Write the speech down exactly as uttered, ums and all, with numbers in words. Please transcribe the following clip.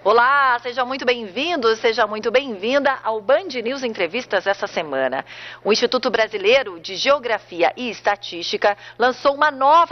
Olá, seja muito bem-vindo, seja muito bem-vinda ao Band News Entrevistas essa semana. O Instituto Brasileiro de Geografia e Estatística lançou uma nova